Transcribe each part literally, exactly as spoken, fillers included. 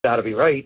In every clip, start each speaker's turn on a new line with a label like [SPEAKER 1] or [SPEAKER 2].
[SPEAKER 1] got to be right.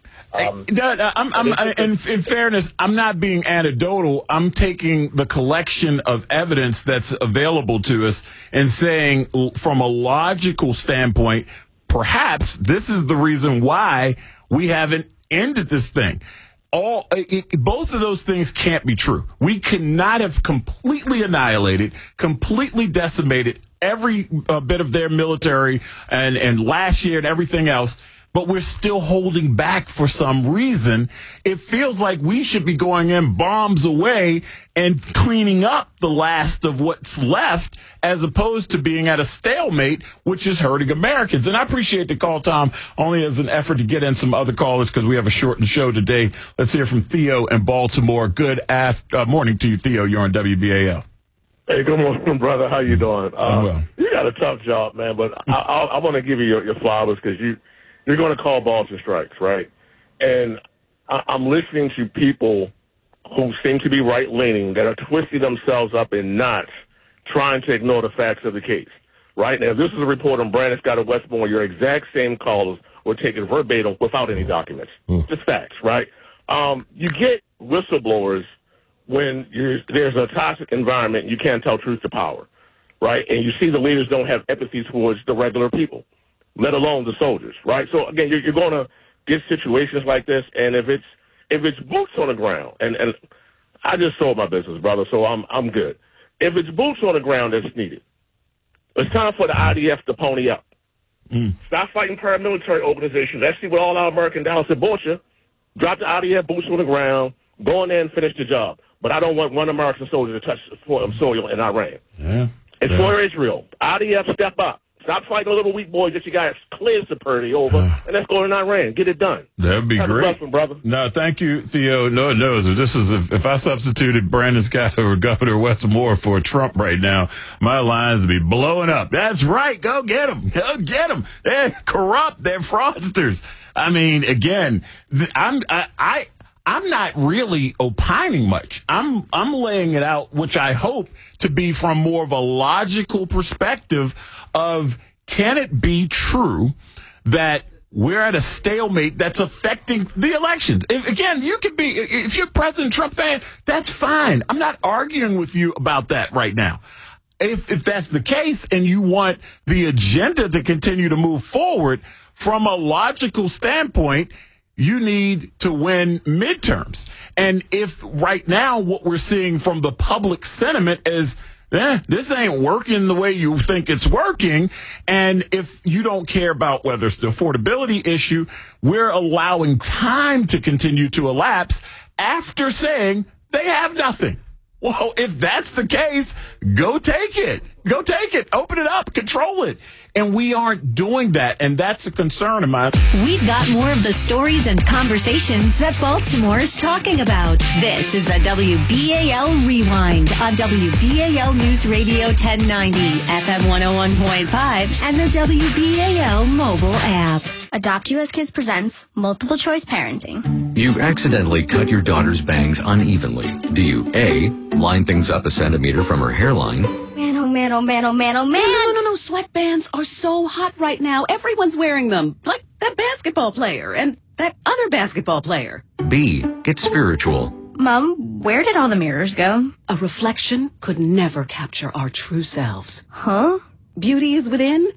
[SPEAKER 2] Um, no, no, I'm, I'm, I, in, in fairness, I'm not being anecdotal. I'm taking the collection of evidence that's available to us and saying, from a logical standpoint, perhaps this is the reason why we haven't ended this thing. All it, both of those things can't be true. We cannot have completely annihilated, completely decimated every uh, bit of their military and, and last year and everything else, but we're still holding back for some reason. It feels like we should be going in bombs away and cleaning up the last of what's left, as opposed to being at a stalemate, which is hurting Americans. And I appreciate the call, Tom, only as an effort to get in some other callers because we have a shortened show today. Let's hear from Theo in Baltimore. Good after, uh, morning to you, Theo. You're on W B A L.
[SPEAKER 3] Hey, good morning, brother. How you doing? Uh,
[SPEAKER 2] well.
[SPEAKER 3] You got a tough job, man, but I, I, I want to give you your, your flowers because you, you're going to call balls and strikes, right? And I, I'm listening to people who seem to be right-leaning that are twisting themselves up in knots trying to ignore the facts of the case, right? Now, if this is a report on Brandon Scott of Westmore, your exact same callers were taken verbatim without any documents. Mm. Just facts, right? Um, you get whistleblowers when you're, there's a toxic environment and you can't tell truth to power, right? And you see the leaders don't have empathy towards the regular people, let alone the soldiers, right? So, again, you're, you're going to get situations like this, and if it's if it's boots on the ground, and, and I just sold my business, brother, so I'm I'm good. If it's boots on the ground that's needed, it's time for the I D F to pony up. Mm. Stop fighting paramilitary organizations. Let's see what all our American dollars support you. Drop the I D F, boots on the ground, go in there and finish the job. But I don't want one American soldier to touch soil in Iran.
[SPEAKER 2] Yeah.
[SPEAKER 3] It's
[SPEAKER 2] yeah.
[SPEAKER 3] for Israel. I D F, step up. Stop fighting a little weak boy. Get your guys clear security over, uh, and let's go to Iran. Get it done.
[SPEAKER 2] That'd be
[SPEAKER 3] Have
[SPEAKER 2] great,
[SPEAKER 3] blessing, brother.
[SPEAKER 2] No, thank you, Theo. No, it knows. If this is if, if I substituted Brandon Scott or Governor Westmore for Trump right now, my lines would be blowing up. That's right. Go get them. Go get them. They're corrupt. They're fraudsters. I mean, again, I'm I. I I'm not really opining much. I'm I'm laying it out, which I hope to be from more of a logical perspective of, can it be true that we're at a stalemate that's affecting the elections? If, again, you could be, if you're a President Trump fan, that's fine. I'm not arguing with you about that right now. If if that's the case and you want the agenda to continue to move forward from a logical standpoint, you need to win midterms. And if right now what we're seeing from the public sentiment is, eh, this ain't working the way you think it's working, and if you don't care about whether it's the affordability issue, we're allowing time to continue to elapse after saying they have nothing. Well, if that's the case, go take it. Go take it. Open it up. Control it. And we aren't doing that, and that's a concern of mine.
[SPEAKER 4] We've got more of the stories and conversations that Baltimore is talking about. This is the W B A L Rewind on W B A L News Radio ten ninety, F M one oh one point five, and the W B A L mobile app.
[SPEAKER 5] Adopt U S Kids presents Multiple Choice Parenting.
[SPEAKER 6] You've accidentally cut your daughter's bangs unevenly. Do you A, line things up a centimeter from her hairline?
[SPEAKER 5] Man, oh man, oh man, oh man, oh man.
[SPEAKER 7] No, no, no, no. Sweatbands are so hot right now. Everyone's wearing them. Like that basketball player and that other basketball player.
[SPEAKER 6] B, get spiritual.
[SPEAKER 5] Mom, where did all the mirrors go?
[SPEAKER 7] A reflection could never capture our true selves.
[SPEAKER 5] Huh?
[SPEAKER 7] Beauty is within.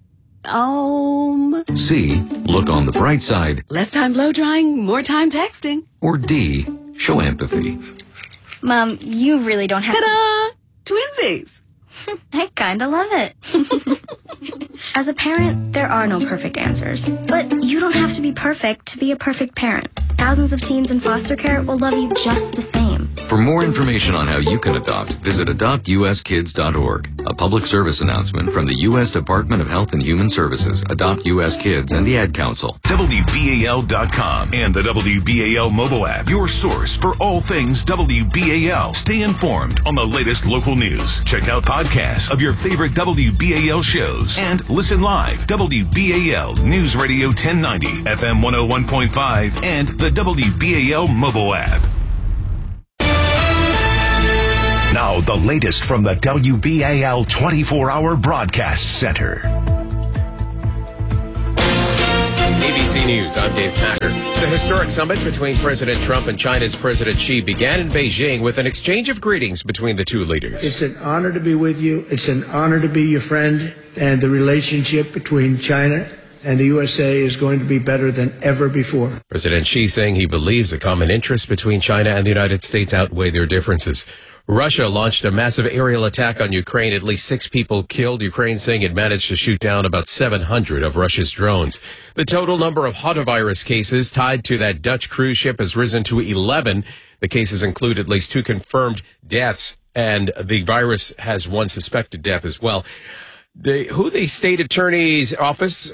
[SPEAKER 7] Um.
[SPEAKER 6] C, look on the bright side.
[SPEAKER 7] Less time blow drying, more time texting.
[SPEAKER 6] Or D, show empathy.
[SPEAKER 5] Mom, you really don't have
[SPEAKER 7] Ta-da! To... Twinsies.
[SPEAKER 5] I kinda love it. As a parent, there are no perfect answers. But you don't have to be perfect to be a perfect parent. Thousands of teens in foster care will love you just the same.
[SPEAKER 6] For more information on how you can adopt, visit adopt u s kids dot org. A public service announcement from the U S Department of Health and Human Services, Adopt U S Kids, and the Ad Council.
[SPEAKER 8] W B A L dot com and the W B A L mobile app, your source for all things W B A L. Stay informed on the latest local news. Check out podcasts of your favorite W B A L shows and listen live. W B A L News Radio ten ninety, F M one oh one point five, and the W B A L mobile app. Now, the latest from the W B A L twenty-four hour Broadcast Center.
[SPEAKER 9] A B
[SPEAKER 1] C News, I'm Dave Packer. The historic summit between President Trump and China's President Xi began in Beijing with an exchange of greetings between the two leaders.
[SPEAKER 9] It's an honor to be with you. It's an honor to be your friend. And the relationship between China and the U S A is going to be better than ever before.
[SPEAKER 1] President Xi saying he believes the common interests between China and the United States outweigh their differences. Russia launched a massive aerial attack on Ukraine. At least six people killed. Ukraine saying it managed to shoot down about seven hundred of Russia's drones. The total number of hantavirus cases tied to that Dutch cruise ship has risen to eleven. The cases include at least two confirmed deaths, and the virus has one suspected death as well. The, who the state attorney's office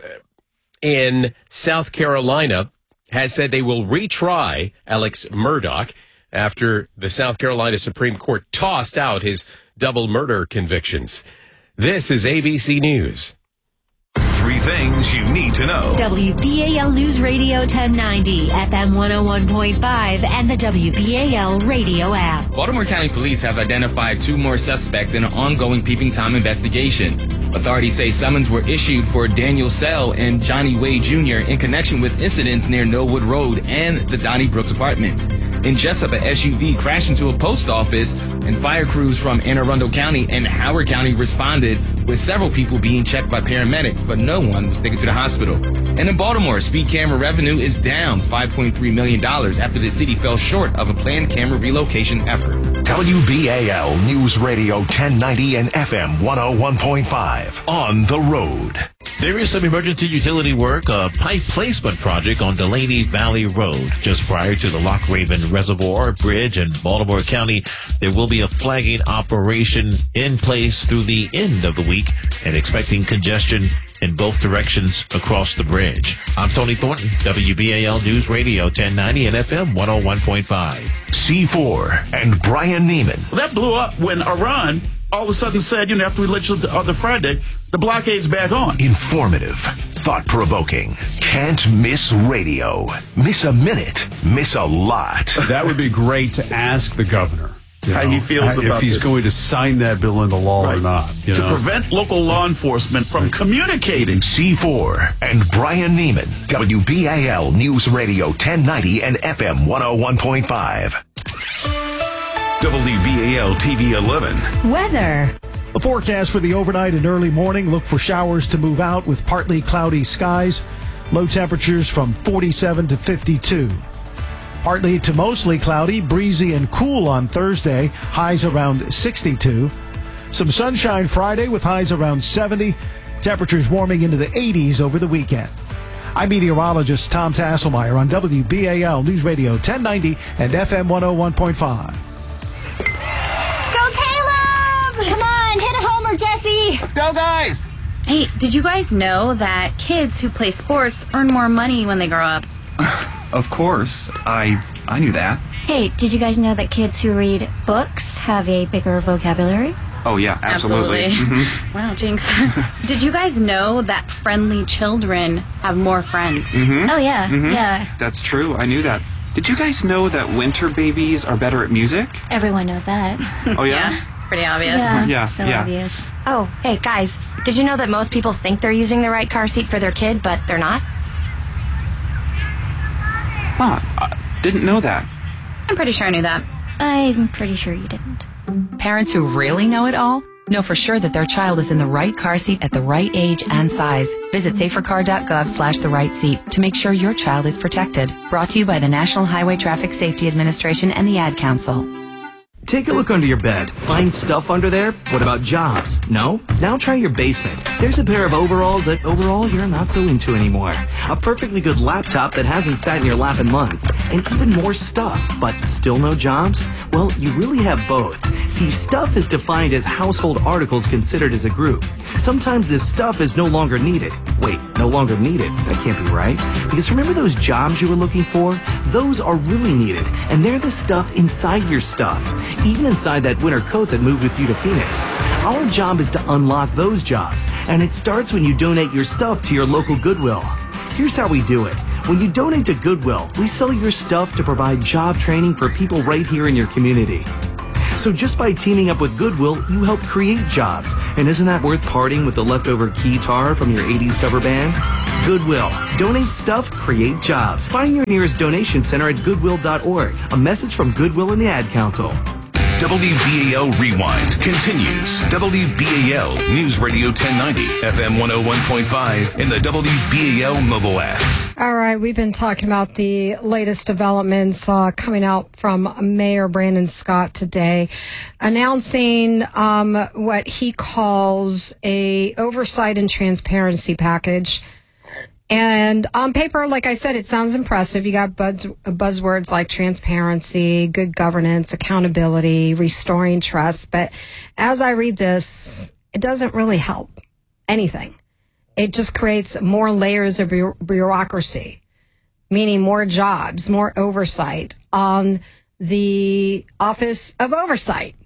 [SPEAKER 1] in South Carolina has said they will retry Alex Murdaugh after the South Carolina Supreme Court tossed out his double murder convictions. This is A B C News.
[SPEAKER 8] Three things you need to know.
[SPEAKER 4] W B A L News Radio ten ninety, F M one oh one point five, and the W B A L radio app.
[SPEAKER 10] Baltimore County Police have identified two more suspects in an ongoing Peeping Tom investigation. Authorities say summons were issued for Daniel Sell and Johnny Wade Junior in connection with incidents near Norwood Road and the Donnie Brooks apartments. In Jessup, a S U V crashed into a post office, and fire crews from Anne Arundel County and Howard County responded, with several people being checked by paramedics, but no one was taken to the hospital. And in Baltimore, speed camera revenue is down five point three million dollars after the city fell short of a planned camera relocation effort.
[SPEAKER 8] W B A L News Radio ten ninety and F M one oh one point five. On the road.
[SPEAKER 11] There is some emergency utility work, a pipe placement project on Delaney Valley Road. Just prior to the Lock Raven Reservoir Bridge in Baltimore County, there will be a flagging operation in place through the end of the week and expecting congestion in both directions across the bridge. I'm Tony Thornton, W B A L News Radio ten ninety and F M one oh one point five.
[SPEAKER 8] C four and Brian Neiman.
[SPEAKER 12] That blew up when Iran all of a sudden said, you know, after we elected the other Friday, the blockade's back on.
[SPEAKER 8] Informative, thought-provoking, can't miss radio. Miss a minute, miss a lot.
[SPEAKER 13] That would be great to ask the governor.
[SPEAKER 12] How know, he feels
[SPEAKER 13] if
[SPEAKER 12] about
[SPEAKER 13] he's
[SPEAKER 12] this.
[SPEAKER 13] going to sign that bill into law
[SPEAKER 12] right.
[SPEAKER 13] or not. You
[SPEAKER 12] to
[SPEAKER 13] know?
[SPEAKER 12] prevent local law enforcement from communicating.
[SPEAKER 8] C four and Brian Neiman. W B A L News Radio ten ninety and F M one oh one point five. W B A L T V eleven.
[SPEAKER 4] Weather.
[SPEAKER 14] A forecast for the overnight and early morning. Look for showers to move out with partly cloudy skies. Low temperatures from forty-seven to fifty-two. Partly to mostly cloudy, breezy and cool on Thursday. Highs around sixty-two. Some sunshine Friday with highs around seventy. Temperatures warming into the eighties over the weekend. I'm meteorologist Tom Tasselmeyer on W B A L News Radio ten ninety and F M one oh one point five.
[SPEAKER 15] Go Caleb! Come on, hit a homer, Jesse!
[SPEAKER 10] Let's go, guys!
[SPEAKER 16] Hey, did you guys know that kids who play sports earn more money when they grow up?
[SPEAKER 17] Of course. I I knew that.
[SPEAKER 15] Hey, did you guys know that kids who read books have a bigger vocabulary?
[SPEAKER 17] Oh, yeah, absolutely.
[SPEAKER 16] Absolutely.
[SPEAKER 17] Mm-hmm.
[SPEAKER 16] Wow, Jinx. Did you guys know that friendly children have more friends?
[SPEAKER 17] Mm-hmm.
[SPEAKER 15] Oh, yeah,
[SPEAKER 17] mm-hmm.
[SPEAKER 15] yeah.
[SPEAKER 17] That's true. I knew that. Did you guys know that winter babies are better at music?
[SPEAKER 15] Everyone knows that.
[SPEAKER 17] Oh, yeah?
[SPEAKER 16] Yeah, it's pretty obvious.
[SPEAKER 15] Yeah,
[SPEAKER 17] yeah
[SPEAKER 15] so
[SPEAKER 17] yeah.
[SPEAKER 15] obvious.
[SPEAKER 18] Oh, hey, guys, did you know that most people think they're using the right car seat for their kid, but they're not?
[SPEAKER 17] Huh, I didn't know that.
[SPEAKER 16] I'm pretty sure I knew that.
[SPEAKER 15] I'm pretty sure you didn't.
[SPEAKER 19] Parents who really know it all know for sure that their child is in the right car seat at the right age and size. Visit safercar.gov slash the right seat to make sure your child is protected. Brought to you by the National Highway Traffic Safety Administration and the Ad Council.
[SPEAKER 20] Take a look under your bed. Find stuff under there? What about jobs? No? Now try your basement. There's a pair of overalls that overall you're not so into anymore. A perfectly good laptop that hasn't sat in your lap in months. And even more stuff, but still no jobs? Well, you really have both. See, stuff is defined as household articles considered as a group. Sometimes this stuff is no longer needed. Wait, no longer needed? That can't be right. Because remember those jobs you were looking for? Those are really needed. And they're the stuff inside your stuff. Even inside that winter coat that moved with you to Phoenix. Our job is to unlock those jobs, and it starts when you donate your stuff to your local Goodwill. Here's how we do it. When you donate to Goodwill, we sell your stuff to provide job training for people right here in your community. So just by teaming up with Goodwill, you help create jobs. And isn't that worth parting with the leftover keytar from your eighties cover band? Goodwill. Donate stuff, create jobs. Find your nearest donation center at goodwill dot org. A message from Goodwill and the Ad Council.
[SPEAKER 8] W B A L Rewind continues. W B A L News Radio ten ninety, F M one oh one point five, and the W B A L mobile app.
[SPEAKER 2] All right, we've been talking about the latest developments uh, coming out from Mayor Brandon Scott today, announcing um, what he calls a oversight and transparency package. And on paper, like I said, it sounds impressive. You got buzz, buzzwords like transparency, good governance, accountability, restoring trust. But as I read this, it doesn't really help anything. It just creates more layers of bureaucracy, meaning more jobs, more oversight on the Office of Oversight.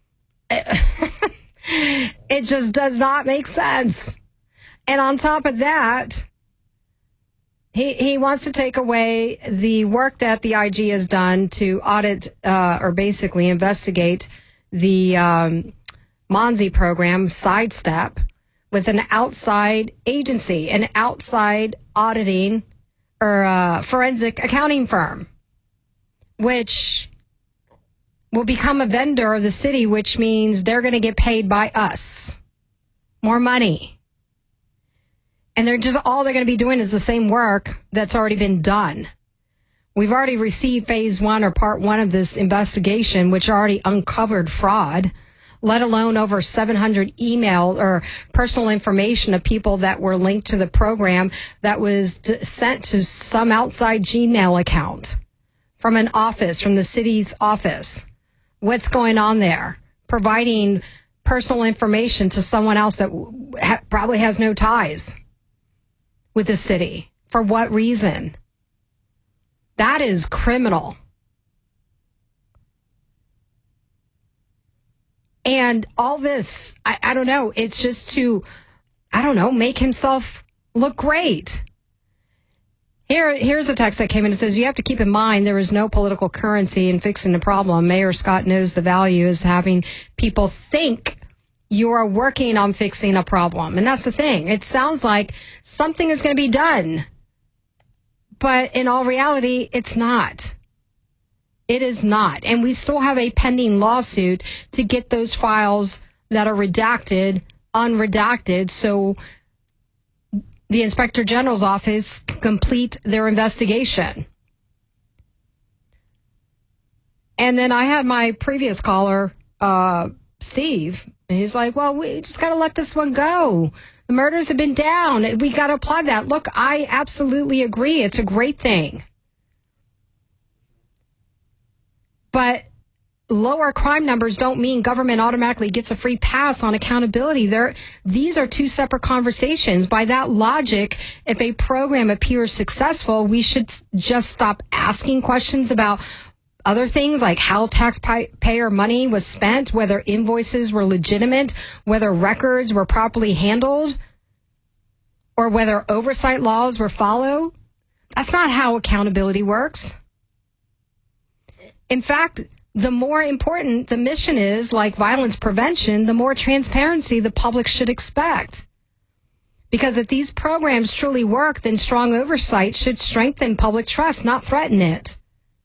[SPEAKER 2] It just does not make sense. And on top of that, He he wants to take away the work that the I G has done to audit uh, or basically investigate the um, Monzi program, Sidestep, with an outside agency, an outside auditing or uh, forensic accounting firm, which will become a vendor of the city, which means they're going to get paid by us more money. And they're just, all they're going to be doing is the same work that's already been done. We've already received phase one or part one of this investigation, which already uncovered fraud, let alone over seven hundred email or personal information of people that were linked to the program that was d- sent to some outside Gmail account from an office, from the city's office. What's going on there? Providing personal information to someone else that ha- probably has no ties with the city. For what reason? That is criminal. And all this, I, I don't know, it's just to, I don't know, make himself look great. Here, here's a text that came in. It says, you have to keep in mind there is no political currency in fixing the problem. Mayor Scott knows the value is having people think you are working on fixing a problem. And that's the thing. It sounds like something is going to be done. But in all reality, it's not. It is not. And we still have a pending lawsuit to get those files that are redacted, unredacted, so the Inspector General's office can complete their investigation. And then I had my previous caller, uh, Steve, and he's like, well, we just got to let this one go. The murders have been down. We got to applaud that. Look, I absolutely agree. It's a great thing. But lower crime numbers don't mean government automatically gets a free pass on accountability. There, these are two separate conversations. By that logic, if a program appears successful, we should just stop asking questions about other things like how taxpayer money was spent, whether invoices were legitimate, whether records were properly handled, or whether oversight laws were followed. That's not how accountability works. In fact, the more important the mission is, like violence prevention, the more transparency the public should expect. Because if these programs truly work, then strong oversight should strengthen public trust, not threaten it.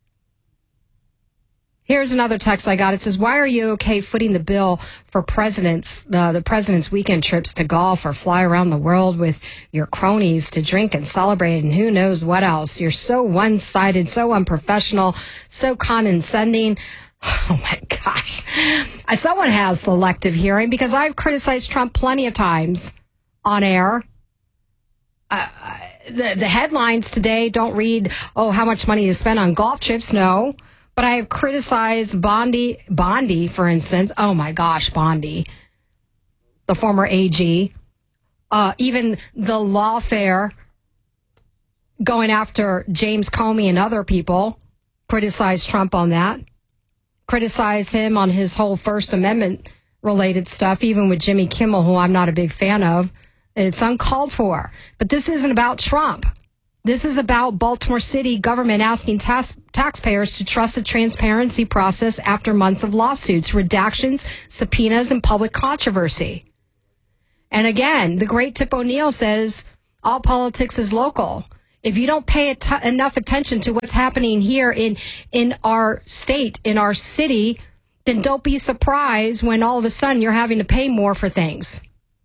[SPEAKER 2] Here's another text I got. It says, why are you okay footing the bill for presidents, uh, the president's weekend trips to golf or fly around the world with your cronies to drink and celebrate and who knows what else? You're so one-sided, so unprofessional, so condescending. Oh, my gosh. I, someone has selective hearing because I've criticized Trump plenty of times on air. Uh, the, the headlines today don't read, oh, how much money is spent on golf trips. No. But I have criticized Bondi, Bondi, for instance. Oh, my gosh, Bondi, the former A G. Uh, even the lawfare going after James Comey and other people, criticized Trump on that. Criticized him on his whole First Amendment-related stuff, even with Jimmy Kimmel, who I'm not a big fan of. It's uncalled for. But this isn't about Trump. This is about Baltimore City government asking tax- taxpayers to trust the transparency process after months of lawsuits, redactions, subpoenas, and public controversy. And again, the great Tip O'Neill says,
[SPEAKER 21] all politics is local. If you don't pay at- enough attention to what's happening here in, in our state, in our city, then don't be surprised when all of a sudden you're having to pay more for things.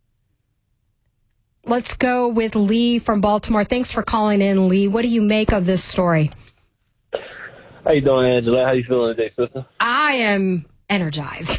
[SPEAKER 21] Let's go with Lee from Baltimore. Thanks for calling in, Lee. What do you make of this story?
[SPEAKER 22] How you doing, Angela? How you feeling today, sister?
[SPEAKER 21] I am energized.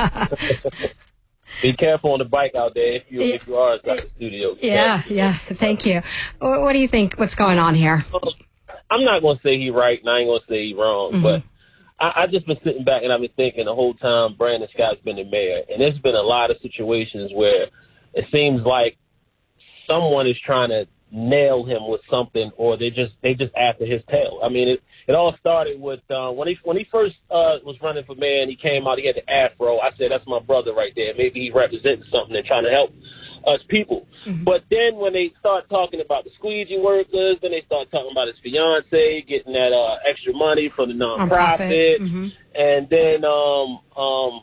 [SPEAKER 22] Be careful on the bike out there if you if you are inside the studio.
[SPEAKER 21] Yeah, yeah. Thank you. What, what do you think? What's going on here?
[SPEAKER 22] I'm not going to say he right, and I ain't going to say he wrong,
[SPEAKER 21] Mm-hmm.
[SPEAKER 22] but I, I just been sitting back and I've been thinking the whole time Brandon Scott's been the mayor, and there's been a lot of situations where it seems like someone is trying to nail him with something, or they just they just after his tail. I mean, it it all started with uh, when he when he first uh, was running for mayor and he came out, he had the afro. I said, that's my brother right there. Maybe he represents something and trying to help us people. Mm-hmm. But then when they start talking about the squeegee workers, then they start talking about his fiance getting that uh, extra money from the nonprofit,
[SPEAKER 21] Mm-hmm.
[SPEAKER 22] and then um um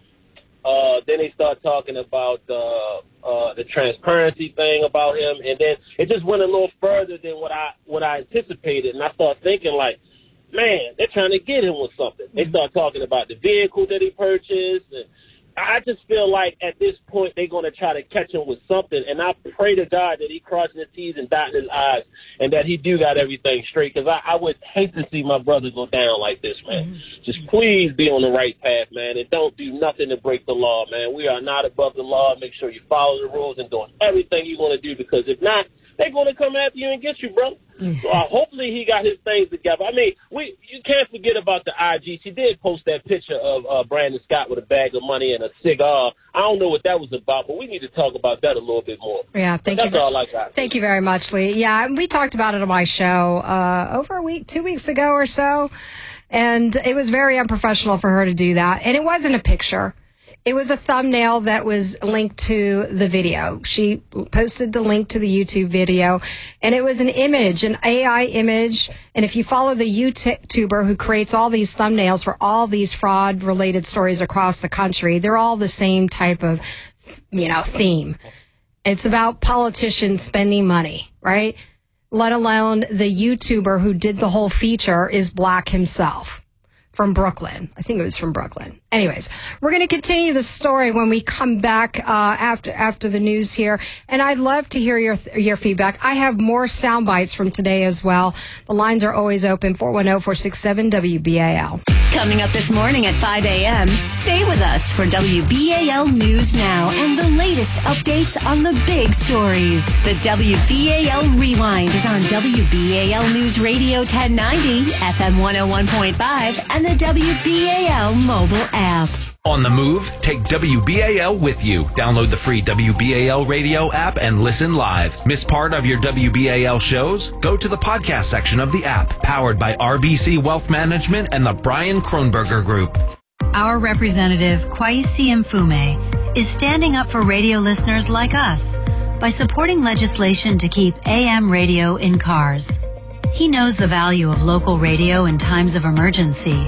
[SPEAKER 22] uh then they start talking about uh uh the transparency thing about him, and then it just went a little further than what I what I anticipated, and I started thinking like, man, they're trying to get him with something. They start talking about the vehicle that he purchased, and I just feel like at this point they're going to try to catch him with something, and I pray to God that he crosses his T's and dotting his I's, and that he do got everything straight, because I, I would hate to see my brother go down like this, man. Mm-hmm. Just please be on the right path, man, and don't do nothing to break the law, man. We are not above the law. Make sure you follow the rules and doing everything you're going to do, because if not, they're going to come after you and get you, bro. So uh, hopefully he got his things together. I mean, we you can't forget about the I G. She did post that picture of uh, Brandon Scott with a bag of money and a cigar. I don't know what that was about, but we need to talk about that a little bit more.
[SPEAKER 21] Yeah, thank
[SPEAKER 22] That's
[SPEAKER 21] you.
[SPEAKER 22] all I got.
[SPEAKER 21] Thank you very much, Lee. Yeah, we talked about it on my show uh, over a week, two weeks ago or so, and it was very unprofessional for her to do that. And it wasn't a picture. It was a thumbnail that was linked to the video. She posted the link to the YouTube video, and it was an image, an A I image. And if you follow the YouTuber who creates all these thumbnails for all these fraud-related stories across the country, they're all the same type of, you know, theme. It's about politicians spending money, right? Let alone the YouTuber who did the whole feature is black himself. From Brooklyn. I think it was from Brooklyn. Anyways, we're going to continue the story when we come back uh, after after the news here. And I'd love to hear your your feedback. I have more sound bites from today as well. The lines are always open, four one zero, four six seven, W B A L.
[SPEAKER 4] Coming up this morning at five a.m., stay with us for W B A L News Now and the latest updates on the big stories. The W B A L Rewind is on W B A L News Radio ten ninety, F M one oh one point five, and the W B A L mobile app.
[SPEAKER 23] On the move, take W B A L with you. Download the free W B A L radio app and listen live. Miss part of your W B A L shows? Go to the podcast section of the app, powered by R B C Wealth Management and the Brian Kronberger Group.
[SPEAKER 24] Our representative, Kwesi Mfume, is standing up for radio listeners like us by supporting legislation to keep A M radio in cars. He knows the value of local radio in times of emergency.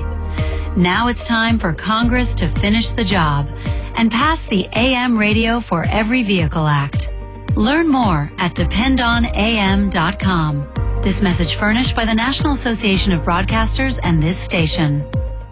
[SPEAKER 24] Now it's time for Congress to finish the job and pass the A M Radio for Every Vehicle Act. Learn more at depend on A M dot com. This message furnished by the National Association of Broadcasters and this station.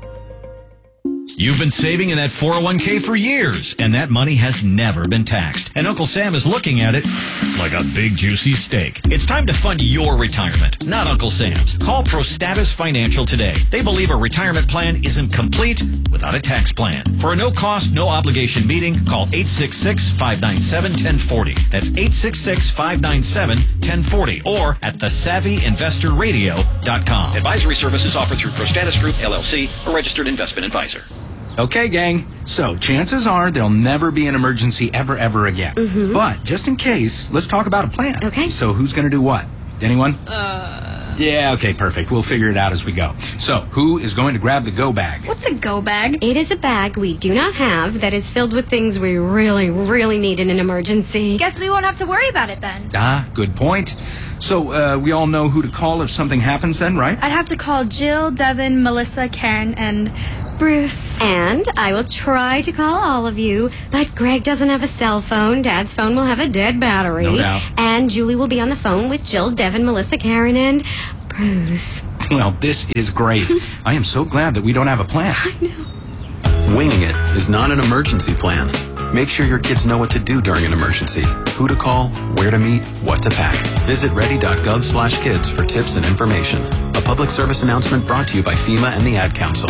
[SPEAKER 25] You've been saving in that four oh one k for years, and that money has never been taxed. And Uncle Sam is looking at it like a big, juicy steak. It's time to fund your retirement, not Uncle Sam's. Call ProStatus Financial today. They believe a retirement plan isn't complete without a tax plan. For a no-cost, no-obligation meeting, call eight six six, five nine seven, one zero four zero. That's eight six six, five nine seven, one zero four zero. Or at the savvy investor radio dot com.
[SPEAKER 26] Advisory services offered through ProStatus Group, L L C, a registered investment advisor.
[SPEAKER 27] Okay, gang. So, chances are there'll never be an emergency ever, ever again.
[SPEAKER 28] Mm-hmm.
[SPEAKER 27] But, just in case, let's talk about a plan.
[SPEAKER 28] Okay.
[SPEAKER 27] So, who's going to do what? Anyone?
[SPEAKER 28] Uh...
[SPEAKER 27] Yeah, okay, perfect. We'll figure it out as we go. So, who is going to grab the go bag?
[SPEAKER 28] What's a go bag? It is a bag we do not have that is filled with things we really, really need in an emergency.
[SPEAKER 16] Guess we won't have to worry about it then.
[SPEAKER 27] Ah, good point. So uh, we all know who to call if something happens then, right?
[SPEAKER 16] I'd have to call Jill, Devin, Melissa, Karen, and Bruce.
[SPEAKER 28] And I will try to call all of you, but Greg doesn't have a cell phone. Dad's phone will have a dead battery.
[SPEAKER 27] No doubt.
[SPEAKER 28] And Julie will be on the phone with Jill, Devin, Melissa, Karen, and Bruce.
[SPEAKER 27] Well, this is great. I am so glad that we don't have a plan.
[SPEAKER 28] I know.
[SPEAKER 1] Winging it is not an emergency plan. Make sure your kids know what to do during an emergency, who to call, where to meet, what to pack. Visit ready.gov slash kids for tips and information. A public service announcement brought to you by FEMA and the Ad Council.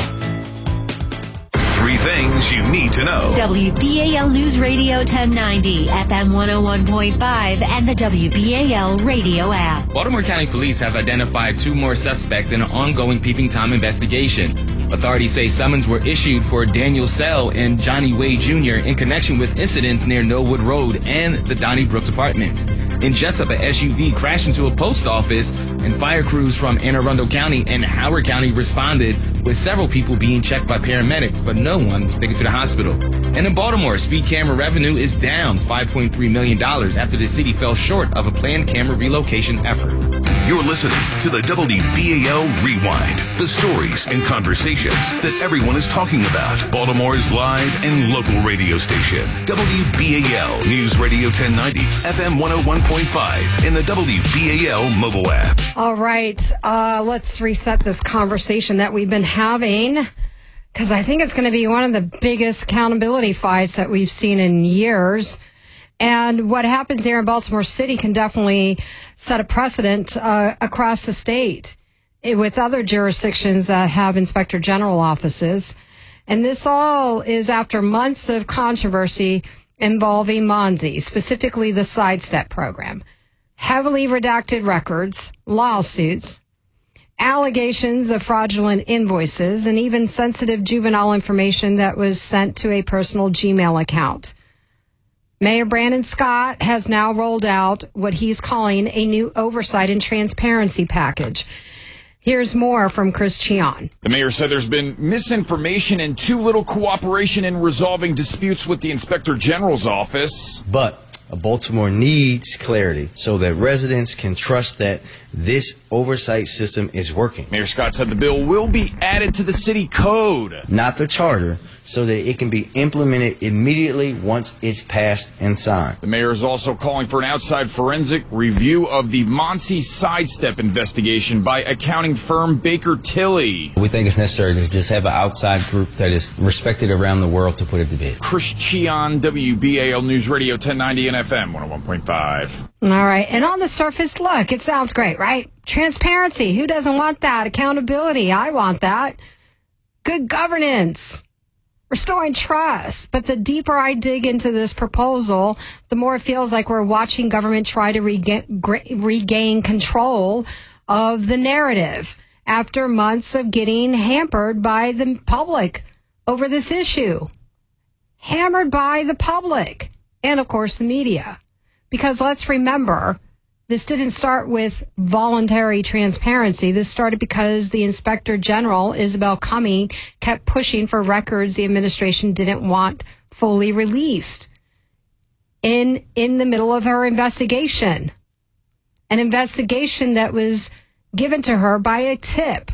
[SPEAKER 8] Three things you need to know.
[SPEAKER 4] W B A L News Radio ten ninety, F M one oh one point five, and the W B A L radio app.
[SPEAKER 10] Baltimore County Police have identified two more suspects in an ongoing peeping Tom investigation. Authorities say summons were issued for Daniel Sell and Johnny Wade Junior in connection with incidents near Knollwood Road and the Donnie Brooks apartments. In Jessup, a S U V crashed into a post office, and fire crews from Anne Arundel County and Howard County responded, with several people being checked by paramedics, but no one was taken to the hospital. And in Baltimore, speed camera revenue is down five point three million dollars after the city fell short of a planned camera relocation effort.
[SPEAKER 8] You're listening to the W B A L Rewind, the stories and conversations that everyone is talking about. Baltimore's live and local radio station, W B A L News Radio ten ninety, F M one oh one point five, and the W B A L mobile app.
[SPEAKER 21] All right, uh, let's reset this conversation that we've been having, because I think it's going to be one of the biggest accountability fights that we've seen in years. And what happens here in Baltimore City can definitely set a precedent uh, across the state with other jurisdictions that have inspector general offices. And this all is after months of controversy involving Monzi, specifically the Sidestep program. Heavily redacted records, lawsuits, allegations of fraudulent invoices, and even sensitive juvenile information that was sent to a personal Gmail account. Mayor Brandon Scott has now rolled out what he's calling a new oversight and transparency package. Here's more from Chris Chion.
[SPEAKER 3] The mayor said there's been misinformation and too little cooperation in resolving disputes with the Inspector General's office.
[SPEAKER 5] But Baltimore needs clarity so that residents can trust that this oversight system is working.
[SPEAKER 3] Mayor Scott said the bill will be added to the city code,
[SPEAKER 5] not the charter, so that it can be implemented immediately once it's passed and signed.
[SPEAKER 3] The mayor is also calling for an outside forensic review of the Monzi Sidestep investigation by accounting firm Baker Tilly.
[SPEAKER 5] We think it's necessary to just have an outside group that is respected around the world to put it to bed.
[SPEAKER 3] Chris Chion, W B A L News Radio ten ninety and F M one oh one point five.
[SPEAKER 21] All right. And on the surface, look, it sounds great, right? Transparency. Who doesn't want that? Accountability. I want that. Good governance. Restoring trust. But the deeper I dig into this proposal, the more it feels like we're watching government try to regain, regain control of the narrative after months of getting hampered by the public over this issue. Hammered by the public and, of course, the media. Because let's remember, this didn't start with voluntary transparency. This started because the Inspector General, Isabel Cumming, kept pushing for records the administration didn't want fully released in, in the middle of her investigation. An investigation that was given to her by a tip.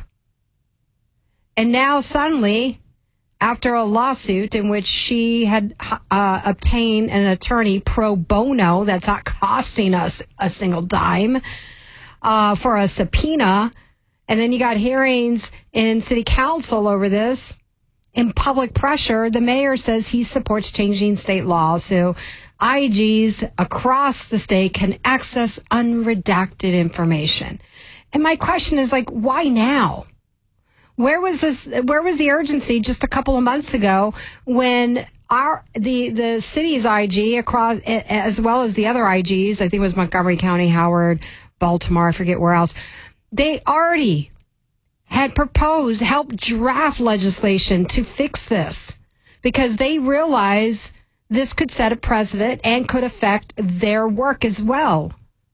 [SPEAKER 21] And now suddenly, after a lawsuit in which she had uh, obtained an attorney pro bono that's not costing us a single dime uh, for a subpoena, and then you got hearings in city council over this, in public pressure, the mayor says he supports changing state law so I Gs across the state can access unredacted information. And my question is, like, why now? Where was this? Where was the urgency just a couple of months ago when our the the city's I G across, as well as the other I Gs, I think it was Montgomery County, Howard, Baltimore, I forget where else, they already had proposed, helped draft legislation to fix this because they realize this could set a precedent and could affect their work as well.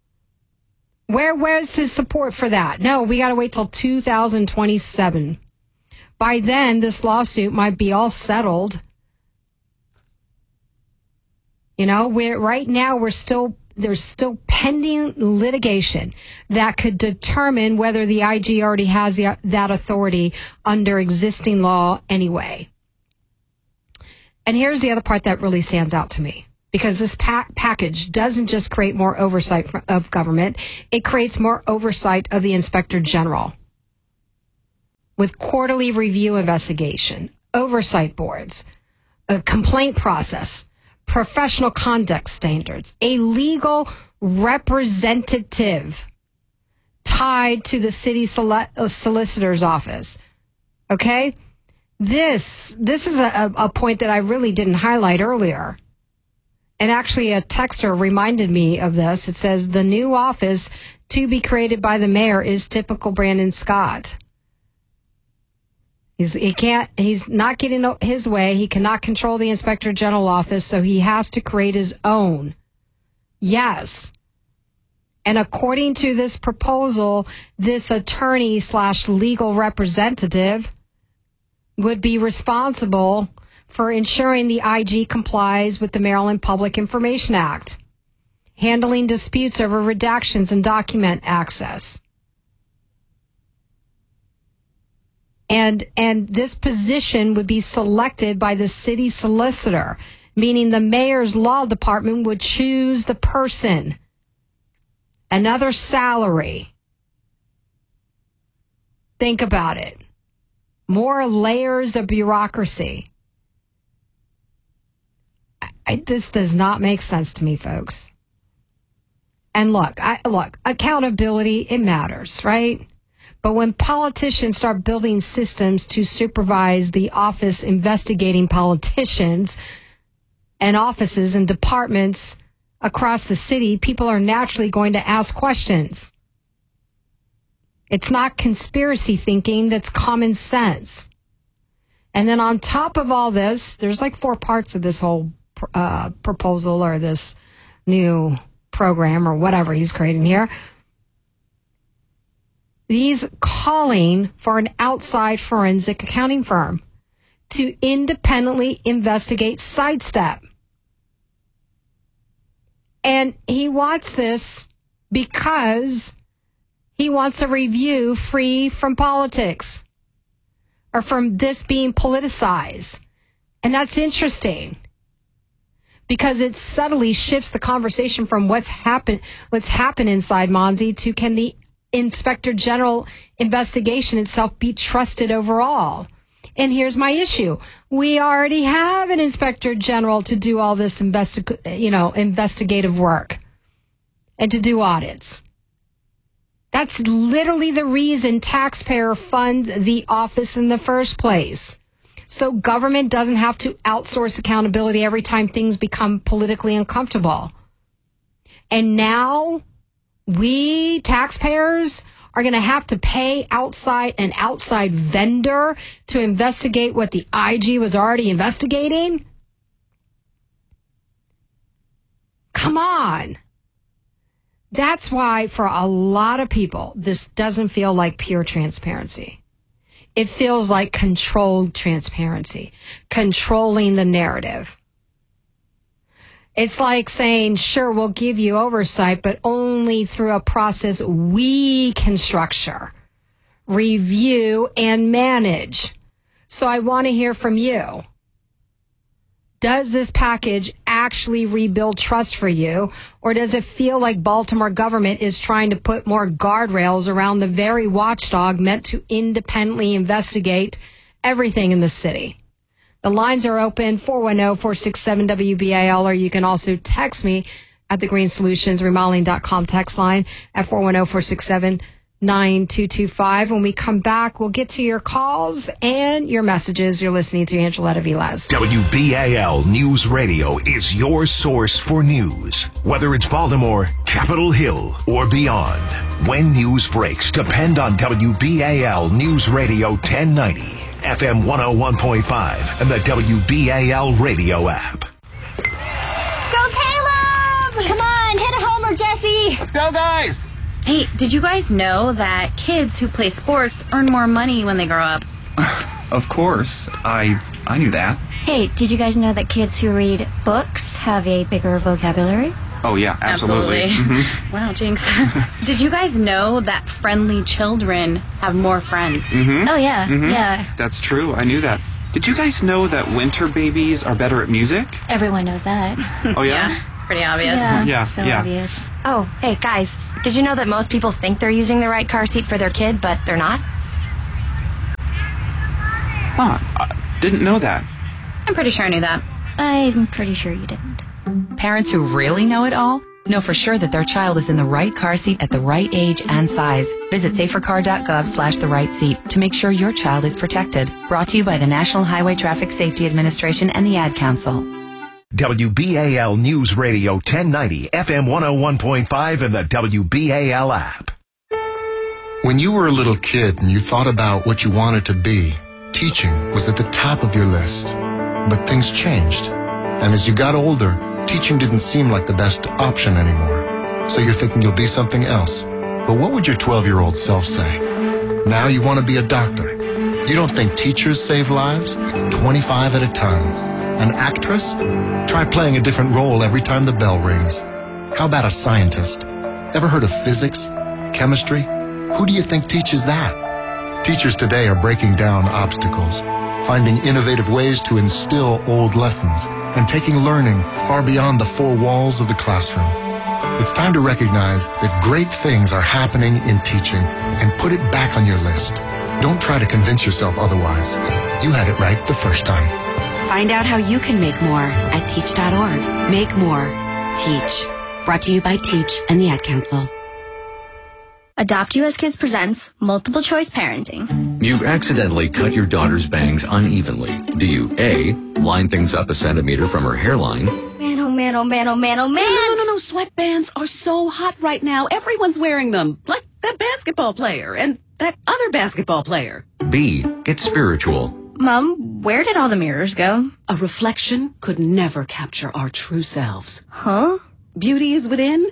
[SPEAKER 21] Where, where's his support for that? No, we got to wait till two thousand twenty-seven. By then, this lawsuit might be all settled. You know, we're right now we're still there's still pending litigation that could determine whether the I G already has the, that authority under existing law anyway. And here's the other part that really stands out to me, because this pa- package doesn't just create more oversight for, of government, it creates more oversight of the Inspector General with quarterly review investigation, oversight boards, a complaint process, professional conduct standards, a legal representative tied to the city soli- uh, solicitor's office. Okay? This this is a, a point that I really didn't highlight earlier. And actually, a texter reminded me of this. It says, the new office to be created by the mayor is typical Brandon Scott. He's, he can't, he's not getting his way. He cannot control the Inspector General office, so he has to create his own. Yes. And according to this proposal, this attorney slash legal representative would be responsible for ensuring the I G complies with the Maryland Public Information Act, handling disputes over redactions and document access. And and this position would be selected by the city solicitor, meaning the mayor's law department would choose the person. Another salary. Think about it. More layers of bureaucracy. I, this does not make sense to me, folks. And look, I, look, accountability, it matters, right? But when politicians start building systems to supervise the office investigating politicians and offices and departments across the city, people are naturally going to ask questions. It's not conspiracy thinking, that's common sense. And then on top of all this, there's like four parts of this whole uh, proposal or this new program or whatever he's creating here. He's calling for an outside forensic accounting firm to independently investigate Sidestep. And he wants this because he wants a review free from politics or from this being politicized. And that's interesting because it subtly shifts the conversation from what's happened, what's happened inside Monzi to can the Inspector General investigation itself be trusted overall. And here's my issue. We already have an Inspector General to do all this investi- you know, investigative work and to do audits. That's literally the reason taxpayers fund the office in the first place. So government doesn't have to outsource accountability every time things become politically uncomfortable. And now we taxpayers are going to have to pay outside an outside vendor to investigate what the I G was already investigating? Come on. That's why for a lot of people, this doesn't feel like pure transparency. It feels like controlled transparency, controlling the narrative. It's like saying, sure, we'll give you oversight, but only through a process we can structure, review, and manage. So I want to hear from you. Does this package actually rebuild trust for you, or does it feel like Baltimore government is trying to put more guardrails around the very watchdog meant to independently investigate everything in the city? The lines are open, four one zero, four six seven, W B A L, or you can also text me at the green solutions remodeling dot com text line at four one zero, four six seven, nine two two five. When we come back, we'll get to your calls and your messages. You're listening to Angeletta Velez.
[SPEAKER 8] W B A L News Radio is your source for news. Whether it's Baltimore, Capitol Hill, or beyond. When news breaks, depend on W B A L News Radio ten ninety. F M one oh one point five and the W B A L radio app.
[SPEAKER 15] Go Caleb! Come on, hit a homer, Jesse!
[SPEAKER 10] Let's go, guys!
[SPEAKER 16] Hey, did you guys know that kids who play sports earn more money when they grow up?
[SPEAKER 17] Of course. I I knew that.
[SPEAKER 28] Hey, did you guys know that kids who read books have a bigger vocabulary?
[SPEAKER 17] Oh, yeah, absolutely.
[SPEAKER 16] Absolutely.
[SPEAKER 17] Mhm.
[SPEAKER 16] Wow, Jinx. Did you guys know that friendly children have more friends?
[SPEAKER 17] Mhm.
[SPEAKER 16] Oh, yeah.
[SPEAKER 17] Mhm.
[SPEAKER 16] Yeah.
[SPEAKER 17] That's true. I knew that. Did you guys know that winter babies are better at music?
[SPEAKER 28] Everyone knows that.
[SPEAKER 17] Oh, yeah?
[SPEAKER 16] It's pretty obvious.
[SPEAKER 28] Yeah,
[SPEAKER 17] Yeah,
[SPEAKER 28] so
[SPEAKER 17] yeah.
[SPEAKER 28] obvious.
[SPEAKER 6] Oh, hey, guys, did you know that most people think they're using the right car seat for their kid, but they're not?
[SPEAKER 17] Huh. I didn't know that.
[SPEAKER 16] I'm pretty sure I knew that.
[SPEAKER 28] I'm pretty sure you didn't.
[SPEAKER 19] Parents who really know it all know for sure that their child is in the right car seat at the right age and size. Visit safercar.gov slash the right seat to make sure your child is protected. Brought to you by the National Highway Traffic Safety Administration and the Ad Council.
[SPEAKER 7] W B A L News Radio ten ninety, F M one oh one point five, and the W B A L app.
[SPEAKER 9] When you were a little kid and you thought about what you wanted to be, teaching was at the top of your list. But things changed. And as you got older, teaching didn't seem like the best option anymore. So you're thinking you'll be something else. But what would your twelve-year-old self say? Now you want to be a doctor. You don't think teachers save lives? twenty-five at a time. An actress? Try playing a different role every time the bell rings. How about a scientist? Ever heard of physics? Chemistry? Who do you think teaches that? Teachers today are breaking down obstacles, finding innovative ways to instill old lessons, and taking learning far beyond the four walls of the classroom. It's time to recognize that great things are happening in teaching and put it back on your list. Don't try to convince yourself otherwise. You had it right the first time.
[SPEAKER 11] Find out how you can make more at teach dot org. Make more. Teach. Brought to you by Teach and the Ad Council.
[SPEAKER 28] Adopt U S Kids presents Multiple Choice Parenting.
[SPEAKER 12] You've accidentally cut your daughter's bangs unevenly. Do you A, line things up a centimeter from her hairline?
[SPEAKER 28] Man, oh man, oh man, oh man, oh man.
[SPEAKER 13] No, no, no, no. Sweatbands are so hot right now. Everyone's wearing them. Like that basketball player and that other basketball player.
[SPEAKER 12] B, get spiritual.
[SPEAKER 16] Mom, where did all the mirrors go?
[SPEAKER 13] A reflection could never capture our true selves.
[SPEAKER 16] Huh?
[SPEAKER 13] Beauty is within.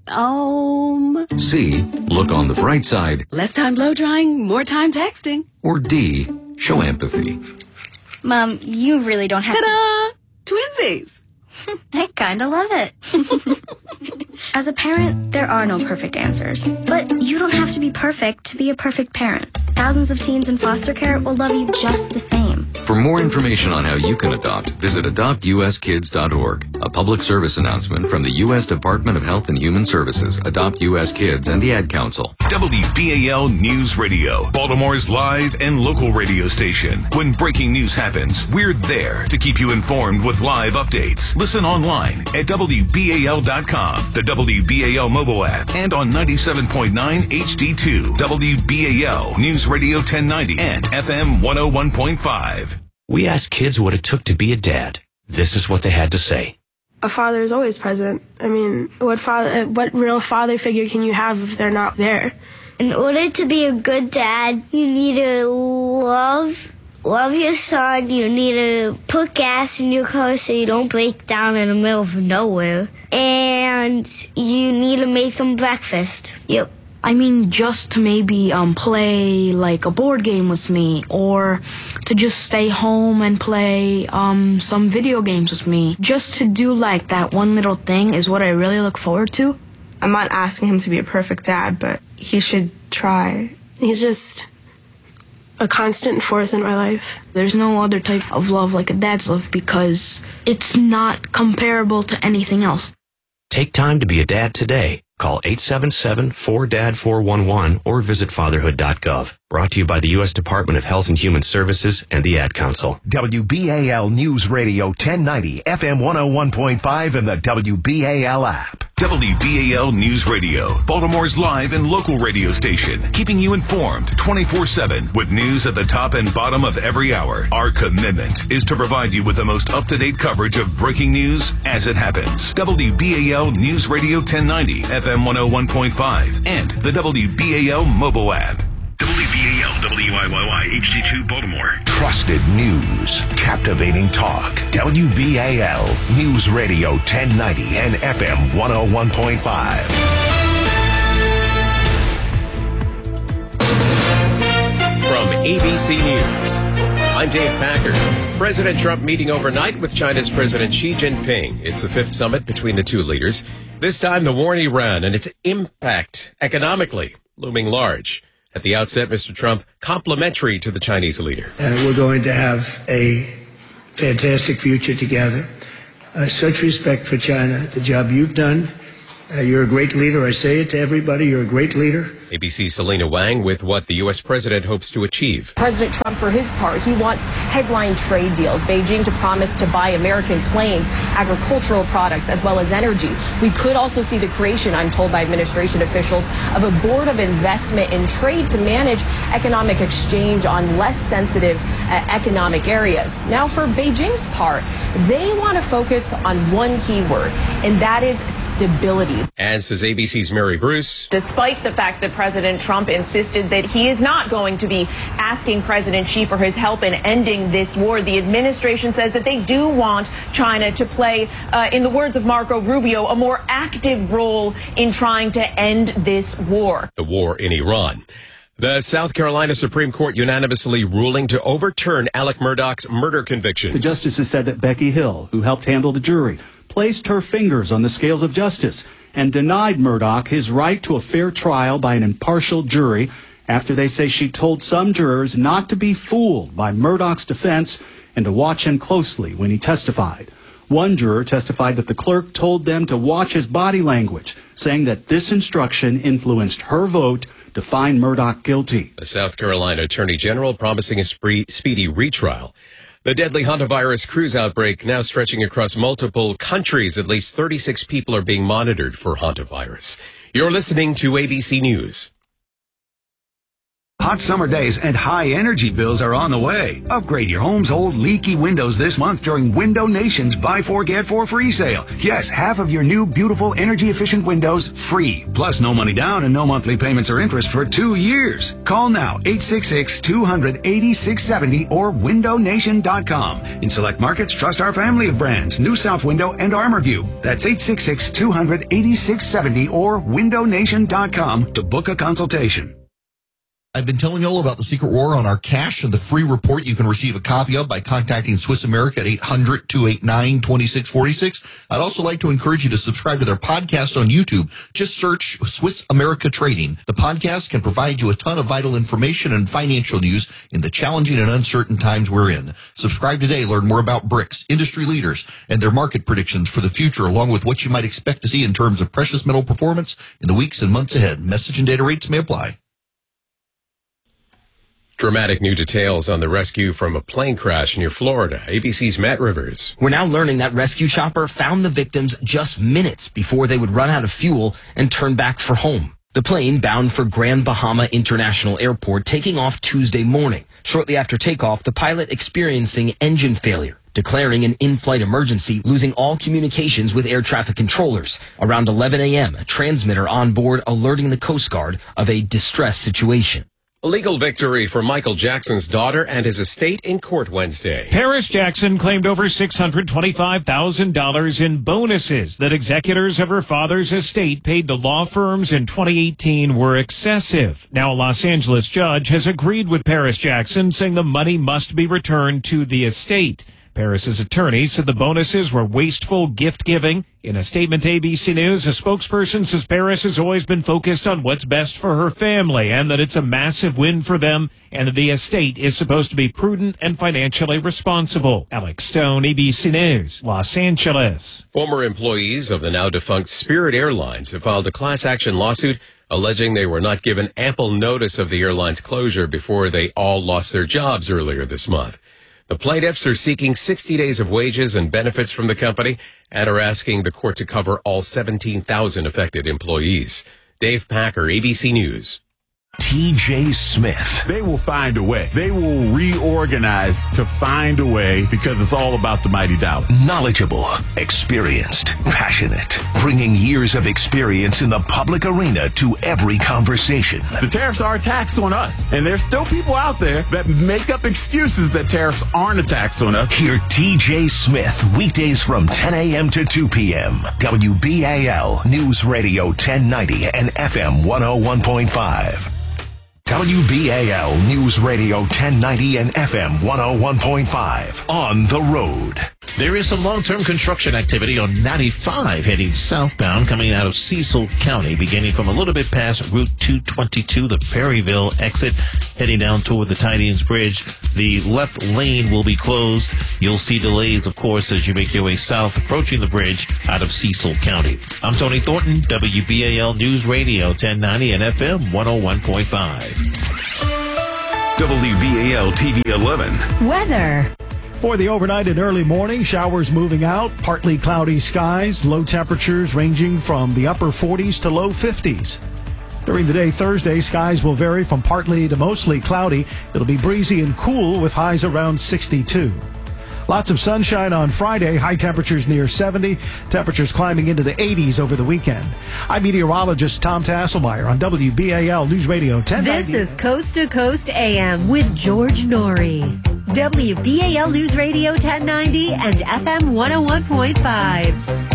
[SPEAKER 13] Um.
[SPEAKER 12] C, look on the bright side.
[SPEAKER 13] Less time blow drying, more time texting.
[SPEAKER 12] Or D, show empathy.
[SPEAKER 16] Mom, you really don't have
[SPEAKER 13] Ta-da! Twinsies!
[SPEAKER 16] I kinda love it.
[SPEAKER 28] As a parent, there are no perfect answers. But you don't have to be perfect to be a perfect parent. Thousands of teens in foster care will love you just the same.
[SPEAKER 12] For more information on how you can adopt, visit adopt u s kids dot org. A public service announcement from the U S Department of Health and Human Services, Adopt U S Kids, and the Ad Council.
[SPEAKER 8] W B A L News Radio, Baltimore's live and local radio station. When breaking news happens, we're there to keep you informed with live updates. Listen online at W B A L dot com, the W B A L mobile app, and on ninety-seven point nine H D two, W B A L News Radio ten ninety, and F M one oh one point five.
[SPEAKER 23] We asked kids what it took to be a dad. This is what they had to say.
[SPEAKER 14] A father is always present. I mean, what father, what real father figure can you have if they're not there?
[SPEAKER 18] In order to be a good dad, you need to love, love your son. You need to put gas in your car so you don't break down in the middle of nowhere. And you need to make them breakfast. Yep.
[SPEAKER 29] I mean, just to maybe um, play like a board game with me, or to just stay home and play um, some video games with me. Just to do like that one little thing is what I really look forward to.
[SPEAKER 14] I'm not asking him to be a perfect dad, but he should try. He's just a constant force in my life.
[SPEAKER 29] There's no other type of love like a dad's love because it's not comparable to anything else.
[SPEAKER 23] Take time to be a dad today. Call eight seven seven, four D A D, four one one or visit fatherhood dot gov. Brought to you by the U S Department of Health and Human Services and the Ad Council.
[SPEAKER 7] W B A L News Radio ten ninety, F M one oh one point five, and the W B A L app.
[SPEAKER 8] W B A L News Radio, Baltimore's live and local radio station, keeping you informed twenty-four seven with news at the top and bottom of every hour. Our commitment is to provide you with the most up-to-date coverage of breaking news as it happens. W B A L News Radio ten ninety, F M one oh one point five, and the W B A L mobile app. W B A L W I Y Y H D two Baltimore.
[SPEAKER 7] Trusted news, captivating talk. W B A L News Radio ten ninety and F M one oh one point five.
[SPEAKER 30] From A B C News,
[SPEAKER 1] I'm Dave Packer. President Trump meeting overnight with China's President Xi Jinping. It's the fifth summit between the two leaders. This time, the war in Iran and its impact economically looming large. At the outset, Mister Trump complimentary to the Chinese leader.
[SPEAKER 2] Uh, we're going to have a fantastic future together. Uh, such respect for China, the job you've done. Uh, you're a great leader. I say it to everybody. You're a great leader.
[SPEAKER 1] A B C's Selena Wang with what the U S president hopes to achieve.
[SPEAKER 4] President Trump, for his part, he wants headline trade deals. Beijing to promise to buy American planes, agricultural products, as well as energy. We could also see the creation, I'm told by administration officials, of a board of investment in trade to manage economic exchange on less sensitive uh, economic areas. Now, for Beijing's part, they want to focus on one key word, and that is stability.
[SPEAKER 1] As says A B C's Mary Bruce.
[SPEAKER 4] Despite the fact that President Trump insisted that he is not going to be asking President Xi for his help in ending this war, the administration says that they do want China to play, uh, in the words of Marco Rubio, a more active role in trying to end this war.
[SPEAKER 1] The war in Iran. The South Carolina Supreme Court unanimously ruling to overturn Alec Murdaugh's murder convictions.
[SPEAKER 20] The justices said that Becky Hill, who helped handle the jury, placed her fingers on the scales of justice and denied Murdaugh his right to a fair trial by an impartial jury after they say she told some jurors not to be fooled by Murdaugh's defense and to watch him closely when he testified. One juror testified that the clerk told them to watch his body language, saying that this instruction influenced her vote to find Murdaugh guilty.
[SPEAKER 1] The South Carolina Attorney General promising a spree- speedy retrial. The deadly hantavirus cruise outbreak now stretching across multiple countries. At least thirty-six people are being monitored for hantavirus. You're listening to A B C News.
[SPEAKER 22] Hot summer days and high energy bills are on the way. Upgrade your home's old leaky windows this month during Window Nation's Buy Four Get Four free sale. Yes, half of your new beautiful energy efficient windows free. Plus no money down and no monthly payments or interest for two years. Call now eight six six, two hundred, eighty-six seventy or window nation dot com. In select markets, trust our family of brands, New South Window and ArmorView. That's eight six six, two hundred, eighty-six seventy or window nation dot com to book a consultation.
[SPEAKER 24] I've been telling you all about the secret war on our cash and the free report you can receive a copy of by contacting Swiss America at eight hundred, two eight nine, two six four six. I'd also like to encourage you to subscribe to their podcast on YouTube. Just search Swiss America Trading. The podcast can provide you a ton of vital information and financial news in the challenging and uncertain times we're in. Subscribe today. Learn more about BRICS, industry leaders, and their market predictions for the future, along with what you might expect to see in terms of precious metal performance in the weeks and months ahead. Message and data rates may apply.
[SPEAKER 1] Dramatic new details on the rescue from a plane crash near Florida. A B C's Matt Rivers.
[SPEAKER 25] We're now learning that rescue chopper found the victims just minutes before they would run out of fuel and turn back for home. The plane, bound for Grand Bahama International Airport, taking off Tuesday morning. Shortly after takeoff, the pilot experiencing engine failure, declaring an in-flight emergency, losing all communications with air traffic controllers. Around eleven a.m., a transmitter on board alerting the Coast Guard of a distress situation.
[SPEAKER 1] A legal victory for Michael Jackson's daughter and his estate in court Wednesday.
[SPEAKER 26] Paris Jackson claimed over six hundred twenty-five thousand dollars in bonuses that executors of her father's estate paid to law firms in twenty eighteen were excessive. Now a Los Angeles judge has agreed with Paris Jackson, saying the money must be returned to the estate. Paris's attorney said the bonuses were wasteful gift-giving. In a statement to A B C News, a spokesperson says Paris has always been focused on what's best for her family and that it's a massive win for them and that the estate is supposed to be prudent and financially responsible. Alex Stone, A B C News, Los Angeles.
[SPEAKER 1] Former employees of the now-defunct Spirit Airlines have filed a class-action lawsuit alleging they were not given ample notice of the airline's closure before they all lost their jobs earlier this month. The plaintiffs are seeking sixty days of wages and benefits from the company and are asking the court to cover all seventeen thousand affected employees. Dave Packer, A B C News.
[SPEAKER 7] T J Smith.
[SPEAKER 27] They will find a way. They will reorganize to find a way because it's all about the mighty dollar.
[SPEAKER 7] Knowledgeable, experienced, passionate, bringing years of experience in the public arena to every conversation.
[SPEAKER 27] The tariffs are a tax on us, and there's still people out there that make up excuses that tariffs aren't a tax on us.
[SPEAKER 7] Hear T J Smith weekdays from ten a.m. to two p.m. W B A L News Radio ten ninety and F M one oh one point five. W B A L News Radio ten ninety and F M one oh one point five. On the road.
[SPEAKER 3] There is some long-term construction activity on ninety-five heading southbound coming out of Cecil County, beginning from a little bit past Route two twenty-two, the Perryville exit, heading down toward the Tidings Bridge. The left lane will be closed. You'll see delays, of course, as you make your way south, approaching the bridge out of Cecil County. I'm Tony Thornton, W B A L News Radio ten ninety and F M one oh one point five.
[SPEAKER 8] W B A L T V eleven.
[SPEAKER 5] Weather. For the overnight and early morning, showers moving out, partly cloudy skies, low temperatures ranging from the upper forties to low fifties. During the day Thursday, skies will vary from partly to mostly cloudy. It'll be breezy and cool with highs around sixty-two. Lots of sunshine on Friday, high temperatures near seventy, temperatures climbing into the eighties over the weekend. I'm meteorologist Tom Tasselmeyer on W B A L News Radio ten ninety.
[SPEAKER 6] This is Coast to Coast A M with George Norrie. W B A L News Radio ten ninety and F M one oh one point five.